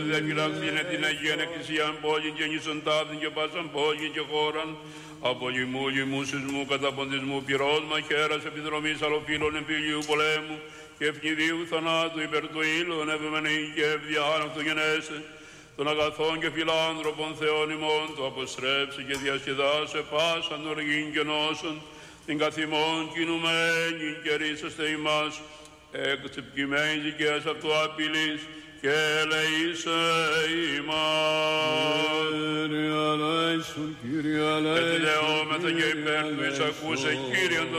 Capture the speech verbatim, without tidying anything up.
δε φυλαχθήνε την Αγίαν Εκκλησίαν πόλην και νησον τάφην και πάσαν πόλην και χώραν, από λοιμού, λοιμού, σεισμού, καταποντισμού, πυρός, μαχαίρας, επιδρομής, αλλοφύλων, εμφυλίου, πολέμου και ευνηδίου θανάτου, υπέρ του ήλων, ευημενή και ευδιάναυτο γενέσε, των αγαθών και φιλάνθρωπων Θεών ημών, το αποστρέψει και διασκεδάσε πάσαν οργήν και νόσον, την καθημών κινουμένη και ρίσαστε ημάς, εκ της επικειμένης δικαίας αυτού απειλής, και ελεήσε ημάς. Κύριε ελέησον, Κύριε ελέησον, Ετιδεόμεθα και υπέρ του εισακούσε Κύριον